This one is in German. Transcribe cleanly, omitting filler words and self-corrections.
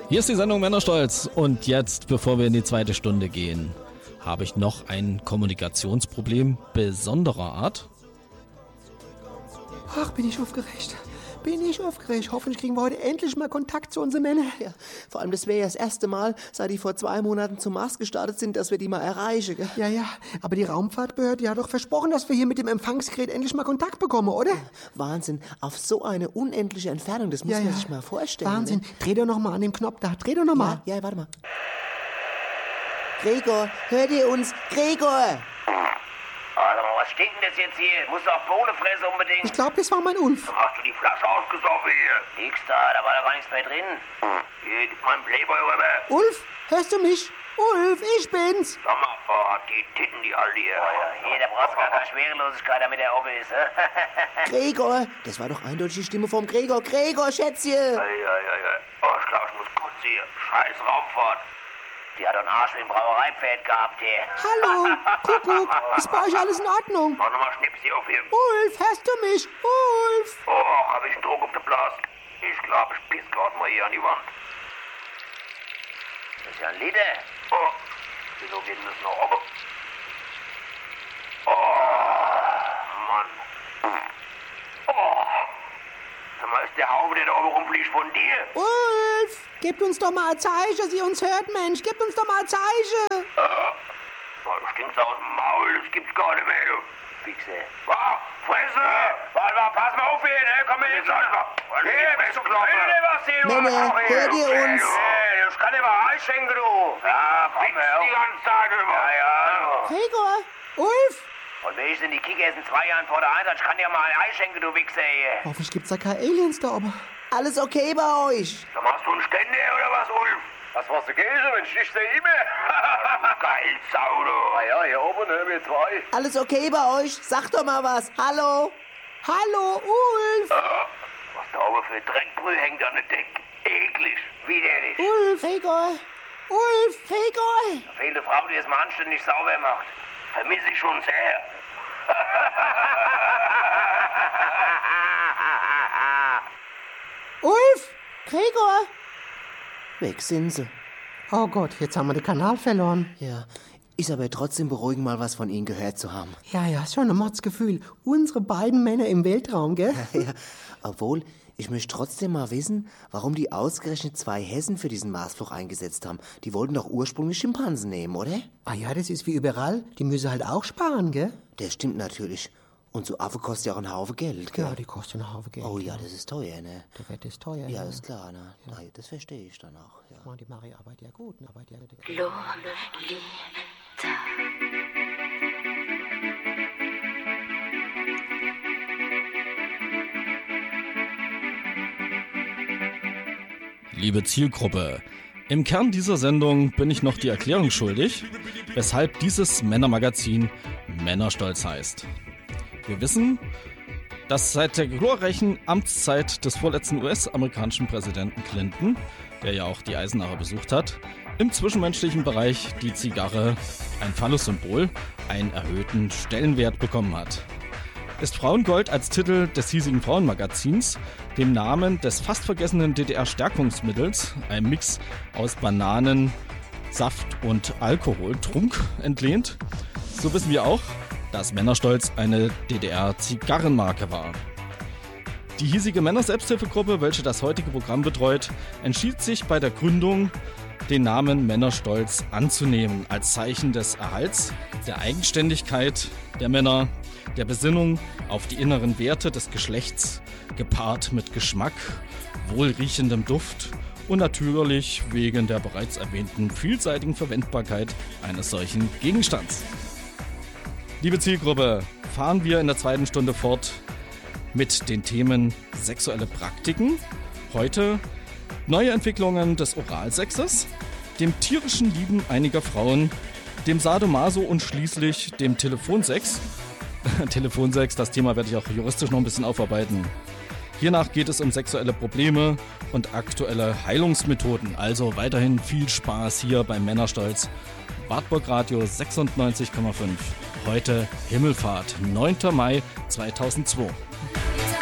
Hier ist die Sendung Männerstolz und jetzt, bevor wir in die zweite Stunde gehen, habe ich noch ein Kommunikationsproblem besonderer Art. Ach, bin ich aufgeregt. Hoffentlich kriegen wir heute endlich mal Kontakt zu unseren Männern. Ja, vor allem, das wäre ja das erste Mal, seit die vor 2 Monaten zum Mars gestartet sind, dass wir die mal erreichen. Gell? Ja, aber die Raumfahrtbehörde, die hat doch versprochen, dass wir hier mit dem Empfangsgerät endlich mal Kontakt bekommen, oder? Wahnsinn, auf so eine unendliche Entfernung, das muss man sich mal vorstellen. Wahnsinn, ne? Dreh doch noch mal an dem Knopf da, dreh doch noch mal. Ja, warte mal. Gregor, hört ihr uns? Gregor! Also, was stinkt denn das jetzt hier? Muss doch Bohne fressen unbedingt. Ich glaube, das war mein Ulf. Hast du die Flasche ausgesoffen hier? Nix da war doch gar nichts mehr drin. Hier, gib mal einen Playboy rüber. Ulf, hörst du mich? Ulf, ich bin's. Sag mal, die Titten, die alte hier. Oh ja, hier, da brauchst du gar keine Schwerelosigkeit, damit der Obbe ist, Gregor, das war doch eindeutig die Stimme vom Gregor. Gregor, Schätzchen! Ja. Oh, ich glaub, ich muss kurz hier. Scheiß Raumfahrt. Die hat einen Arsch wie ein Brauereipferd gehabt hier. Hallo, Kuckuck, ist bei euch alles in Ordnung? Mach nochmal Schnipsi auf hier. Ulf, hörst du mich? Ulf! Oh, hab ich einen Druck auf der Blase. Ich glaub, ich piss grad mal hier an die Wand. Das ist ja ein Liter. Oh, wieso geht denn das noch oben? Oh, Mann. Oh. Sag mal, ist der Haufe, der da oben rumfliegt, von dir? Ulf, gebt uns doch mal ein Zeichen, dass ihr uns hört, Mensch. Gebt uns doch mal ein Zeichen. Du stinkst aus dem Maul, das gibt's gar nicht mehr, du. Fixe. Fresse! Warte mal, pass mal auf hier, ne? Komm her jetzt einfach. Hier, bist du Klopper? Männer, hört ihr uns? Ich kann dir mal einschenken, du. Ja, komm her. Die ganze Zeit über. Ja. Gregor, Ulf. Und wer ist denn die Kickers in 2 Jahren vor der Einsatz? Ich kann dir mal ein Ei schenken, du Wichser hier. Hoffentlich gibt's da keine Aliens da oben. Alles okay bei euch? Sag mal, hast du einen Ständer oder was, Ulf? Was war's dagegen, Mensch? Ich seh immer. Geil, Sau, du. Ja, hier oben, ne, wir 2. Alles okay bei euch? Sag doch mal was. Hallo? Hallo, Ulf. Was da oben für Dreckbrühe hängt an der Decke. Eklig. Widerlich. Ulf, Gregor. Ulf, Gregor. Da fehlt eine Frau, die es mal anständig sauber macht. Vermisse ich schon sehr. Ulf, Gregor. Weg sind sie. Oh Gott, jetzt haben wir den Kanal verloren. Ja, ist aber trotzdem beruhigend, mal was von ihnen gehört zu haben. Ja, ist schon ein Mordsgefühl. Unsere beiden Männer im Weltraum, gell? Ja, obwohl, ich möchte trotzdem mal wissen, warum die ausgerechnet 2 Hessen für diesen Marsflug eingesetzt haben. Die wollten doch ursprünglich Schimpansen nehmen, oder? Ah ja, das ist wie überall. Die müssen halt auch sparen, gell? Das stimmt natürlich. Und so Affe kostet ja auch einen Haufen Geld, gell? Ja, die kosten einen Haufen Geld. Oh ja, das ist teuer, ne? Der Wert ist teuer. Ja, ist klar, ne? Ja. Nein, das verstehe ich dann auch, ja. Die Marie arbeitet ja gut, ne? Lolita. Liebe Zielgruppe, im Kern dieser Sendung bin ich noch die Erklärung schuldig, weshalb dieses Männermagazin Männerstolz heißt. Wir wissen, dass seit der glorreichen Amtszeit des vorletzten US-amerikanischen Präsidenten Clinton, der ja auch die Eisenacher besucht hat, im zwischenmenschlichen Bereich die Zigarre, ein Phallus-Symbol, einen erhöhten Stellenwert bekommen hat. Ist Frauengold als Titel des hiesigen Frauenmagazins dem Namen des fast vergessenen DDR-Stärkungsmittels, einem Mix aus Bananen, Saft und Alkoholtrunk, entlehnt, so wissen wir auch, dass Männerstolz eine DDR-Zigarrenmarke war. Die hiesige Männer-Selbsthilfegruppe, welche das heutige Programm betreut, entschied sich bei der Gründung, den Namen Männerstolz anzunehmen, als Zeichen des Erhalts, der Eigenständigkeit der Männer, der Besinnung auf die inneren Werte des Geschlechts, gepaart mit Geschmack, wohlriechendem Duft und natürlich wegen der bereits erwähnten vielseitigen Verwendbarkeit eines solchen Gegenstands. Liebe Zielgruppe, fahren wir in der zweiten Stunde fort mit den Themen sexuelle Praktiken, heute neue Entwicklungen des Oralsexes, dem tierischen Lieben einiger Frauen, dem Sadomaso und schließlich dem Telefonsex. Telefonsex, das Thema werde ich auch juristisch noch ein bisschen aufarbeiten. Hiernach geht es um sexuelle Probleme und aktuelle Heilungsmethoden. Also weiterhin viel Spaß hier beim Männerstolz. Wartburg Radio 96,5. Heute Himmelfahrt, 9. Mai 2002.